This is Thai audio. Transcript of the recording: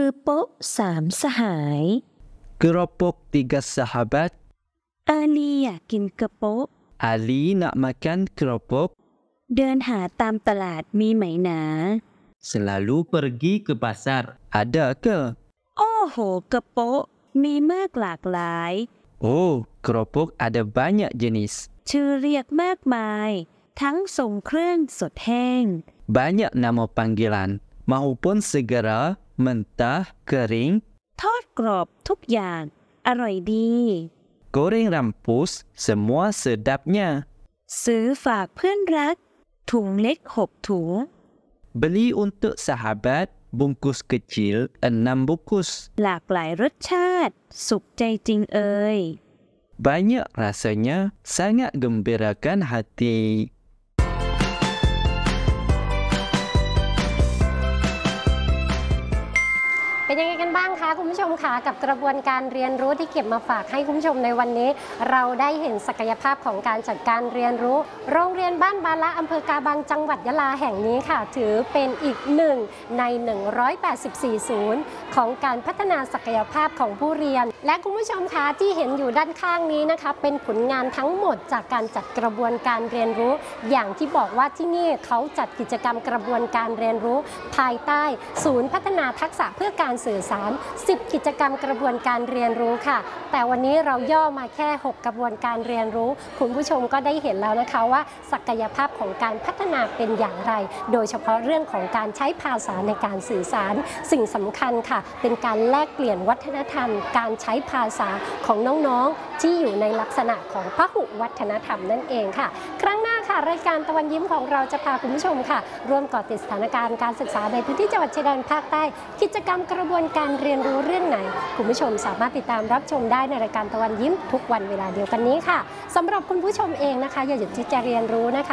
Keropok 3 สหาย Keropok 3 sahabat. Ali อยากกิน keropok Ali nak makan keropok. เดินหาตามตลาดมีไหมหนา Selalu pergi ke pasar. Ada ke? โอ้โห keropok มีมากหลากหลาย Oh, keropok ada banyak jenis. ชื่อเรียกมากมาย ทั้งทรงเครื่องสดแห้ง Banyak nama panggilan. Maupun segera, mentah, kering. ทอดกรอบทุกอย่าง อร่อยดี Goreng rampus, semua sedapnya. ซื้อฝากเพื่อนรัก ถุงเล็ก 6 ถุง Beli untuk sahabat, bungkus kecil 6 bungkus. หลากหลายรสชาติ สุขใจจริง Banyak rasanya, sangat gembirakan hati. เป็นยังไงกันบ้างคะคุณผู้ชมคะกับกระบวนการเรียนรู้ที่เก็บมาฝากให้คุณผู้ชมในวันนี้ เราได้เห็นศักยภาพของการจัดการเรียนรู้โรงเรียนบ้านบาละอำเภอกาบังจังหวัดยะลาแห่งนี้ค่ะถือเป็นอีกหนึ่งใน184ศูนย์ของการพัฒนาศักยภาพของผู้เรียนและคุณผู้ชมคะที่เห็นอยู่ด้านข้างนี้นะคะเป็นผลงานทั้งหมดจากการจัดกระบวนการเรียนรู้อย่างที่บอกว่าที่นี่เขาจัดกิจกรรมกระบวนการเรียนรู้ภายใต้ศูนย์พัฒนาทักษะเพื่อการสื่อสาร10 กิจกรรมกระบวนการเรียนรู้ค่ะแต่วันนี้เราย่อมาแค่6 กระบวนการเรียนรู้คุณผู้ชมก็ได้เห็นแล้วนะคะว่าศักยภาพของการพัฒนาเป็นอย่างไรโดยเฉพาะเรื่องของการใช้ภาษาในการสื่อสารสิ่งสำคัญค่ะเป็นการแลกเปลี่ยนวัฒนธรรมการใช้ภาษาของน้องๆที่อยู่ในลักษณะของพหุวัฒนธรรมนั่นเองค่ะครั้งหน้าค่ะรายการตะวันยิ้มของเราจะพาคุณผู้ชมค่ะร่วมเกาะติดสถานการณ์การศึกษาในพื้นที่จังหวัดชายแดนภาคใต้กิจกรรมกระบวนการเรียนรู้เรื่องไหนคุณผู้ชมสามารถติดตามรับชมได้ในรายการตะวันยิ้มทุกวันเวลาเดียวกันนี้ค่ะสำหรับคุณผู้ชมเองนะคะอย่าหยุดที่จะเรียนรู้นะคะ